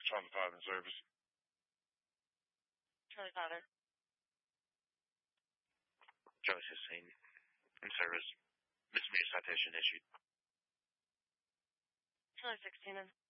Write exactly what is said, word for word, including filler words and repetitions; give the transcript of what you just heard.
Charlie five in service. Charlie Father. Charlie sixteen in service. Misdemeanor citation issued. Charlie sixteen in.